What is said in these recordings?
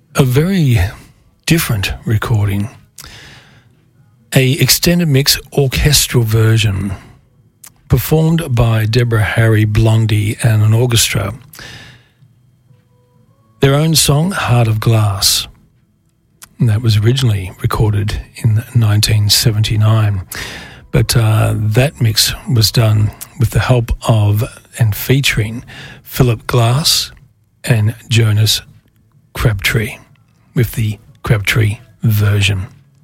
a very different recording, a extended mix orchestral version performed by Deborah Harry, Blondie and an orchestra. Their own song, Heart of Glass. And that was originally recorded in 1979. But that mix was done with the help of and featuring Philip Glass and Jonas Crabtree, with the Crabtree version.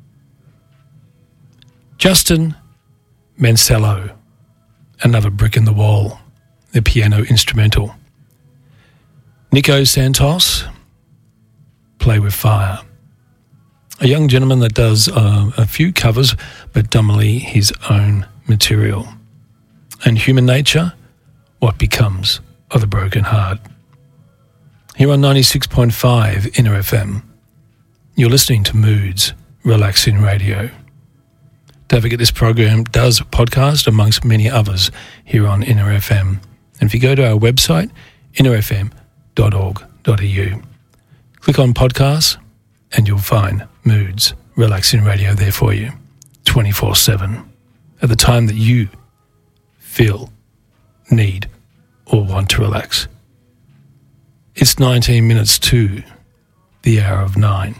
Justin Mancello, Another Brick in the Wall, the piano instrumental. Nico Santos, Play with Fire. A young gentleman that does a few covers, but dominantly his own material. And Human Nature, What Becomes of the Broken Heart. Here on 96.5 Inner FM, you're listening to Moods Relaxing Radio. Don't forget this program does podcast amongst many others here on Inner FM. And if you go to our website, innerfm.org.au, click on podcasts and you'll find Moods Relaxing Radio there for you, 24/7, at the time that you feel, need, or want to relax. It's 19 minutes to the hour of 9.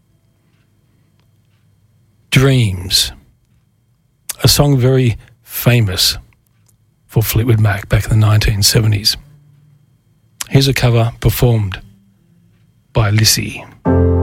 Dreams, a song very famous for Fleetwood Mac back in the 1970s. Here's a cover performed by Lissy.